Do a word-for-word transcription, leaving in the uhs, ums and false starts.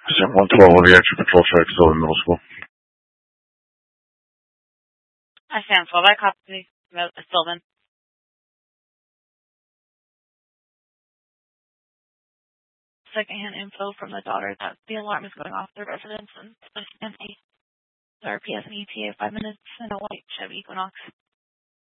Percent one twelve on the extra patrol track still in middle school. I stand twelve. I copy Sylvan. Secondhand info from the daughter that the alarm is going off the residence and it's empty. Our P S and E T A five minutes and a white Chevy Equinox.